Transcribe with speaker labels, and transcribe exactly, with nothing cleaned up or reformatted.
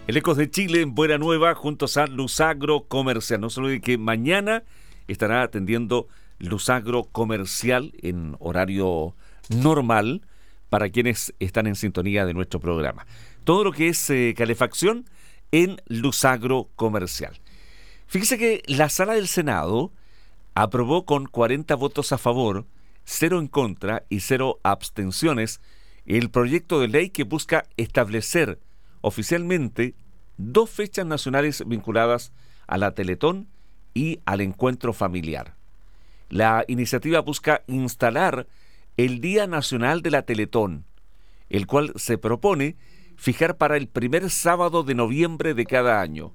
Speaker 1: El Ecos de Chile en Buena Nueva juntos a Luzagro Comercial. No se olvide que mañana estará atendiendo Luzagro Comercial en horario normal para quienes están en sintonía de nuestro programa. Todo lo que es eh, calefacción en Luzagro Comercial. Fíjese que la Sala del Senado aprobó con cuarenta votos a favor, cero en contra y cero abstenciones el proyecto de ley que busca establecer oficialmente dos fechas nacionales vinculadas a la Teletón y al encuentro familiar. La iniciativa busca instalar el Día Nacional de la Teletón, el cual se propone fijar para el primer sábado de noviembre de cada año.